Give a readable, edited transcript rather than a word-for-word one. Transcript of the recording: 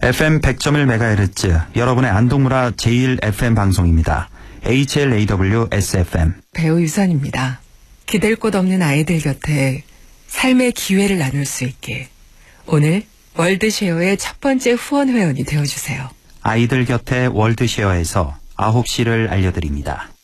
FM 100.1MHz 여러분의 안동문화 제1FM 방송입니다. HLAW SFM 배우 유선입니다. 기댈 곳 없는 아이들 곁에 삶의 기회를 나눌 수 있게 오늘 월드쉐어의 첫 번째 후원 회원이 되어주세요. 아이들 곁에 월드쉐어에서 9시를 알려드립니다.